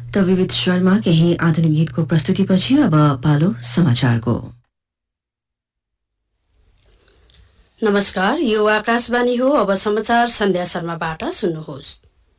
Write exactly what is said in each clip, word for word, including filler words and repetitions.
त विविध स्वरमा केही आधुनिक गीतको प्रस्तुतिपछि अब पालो समाचारको। नमस्कार, यो आकाशवाणी हो। अब समाचार सन्ध्या शर्माबाट सुन्नुहोस्।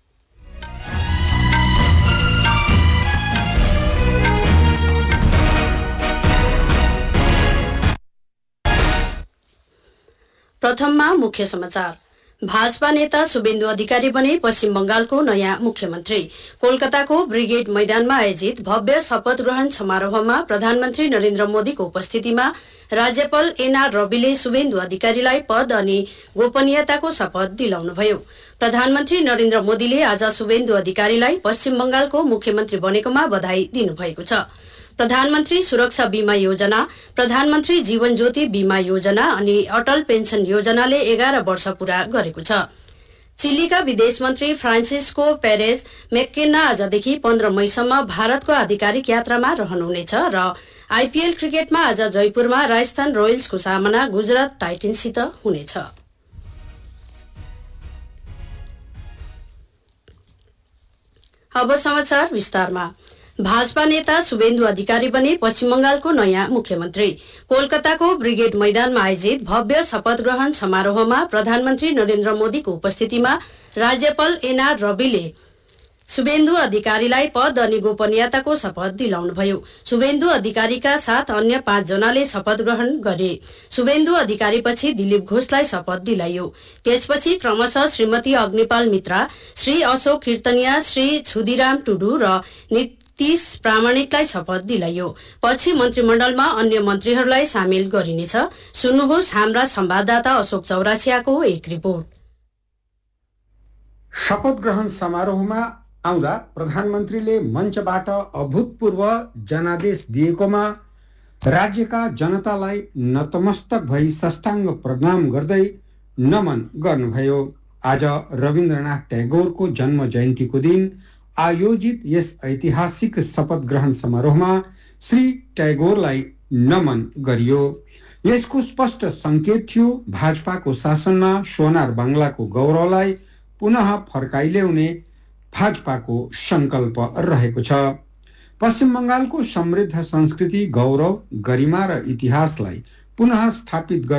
प्रथममा मुख्य समाचार। भाजपा नेता शुभेन्दु अधिकारी बने पश्चिम बंगालको नयाँ मुख्यमन्त्री। कोलकाताको ब्रिगेड मैदानमा आयोजित भव्य शपथ ग्रहण समारोहमा प्रधानमन्त्री नरेन्द्र मोदीको उपस्थितिमा राज्यपाल एनआर रविले शुभेन्दु अधिकारीलाई पद अनि गोपनीयताको शपथ दिलाउनुभयो। प्रधानमन्त्री नरेन्द्र मोदीले आज शुभेन्दु अधिकारीलाई पश्चिम बंगालको मुख्यमन्त्री बनेकोमा बधाई दिनुभएको छ। प्रधानमन्त्री सुरक्षा बीमा योजना, प्रधानमन्त्री जीवन ज्योति बीमा योजना अनि अटल पेन्सन योजनाले एघार वर्ष पूरा गरेको छ। चिलीका विदेश मन्त्री फ्रान्सिस्को पेरेज मेक्केना आजदेखि पन्ध्र मईसम्म भारतको आधिकारिक यात्रामा रहनुहुनेछ र आईपीएल क्रिकेटमा आज जयपुरमा राजस्थान रोयल्सको सामना गुजरात टाइटन्ससित हुनेछ। अब समाचार विस्तारमा। भाजपा नेता शुभेन्दु अधिकारी बने पश्चिम बंगालको नयाँ मुख्यमन्त्री। कोलकाताको ब्रिगेड मैदानमा आयोजित भव्य शपथ ग्रहण समारोहमा प्रधानमन्त्री नरेन्द्र मोदीको उपस्थितिमा राज्यपाल एनआर रविले शुभेन्दु अधिकारीलाई पद अनि गोपनीयताको शपथ दिलाउनुभयो। शुभेन्दु अधिकारीका साथ अन्य पाँच जनाले शपथ ग्रहण गरे। शुभेन्दु अधिकारीपछि दिलीप घोषलाई शपथ दिलाइयो। त्यसपछि क्रमशः श्रीमती अग्निपाल मित्रा, श्री अशोक कीर्तनिया, श्री छुदीराम टुडू र नीतिश प्रामाणिकलाई शपथ दिलाइयो। पछि मन्त्रीमण्डलमा अन्य मन्त्रीहरूलाई सामेल गरिनेछ। सुन्नुहोस् हाम्रा संवाददाता अशोक चौरासियाको एक रिपोर्ट। शपथ ग्रहण समारोहमा आउँदा प्रधानमन्त्रीले मञ्चबाट अभूतपूर्व जनादेश दिएकोमा राज्यका जनतालाई नतमस्तक भई साष्टाङ्ग प्रणाम गर्दै नमन गर्नुभयो। आज रविन्द्रनाथ टैगोरको जन्म जयन्तीको दिन आयोजित यस ऐतिहासिक शपथ ग्रहण समारोहमा श्री टैगोरलाई नमन गरियो। यसको स्पष्ट संकेत थियो भाजपाको शासनमा सोनार बाङ्लाको गौरवलाई पुनः फर्काइल्याउने भाजपाको संकल्प रहेको छ। पश्चिम बंगालको समृद्ध संस्कृति, गौरव, गरिमा र इतिहासलाई पुनः स्थापित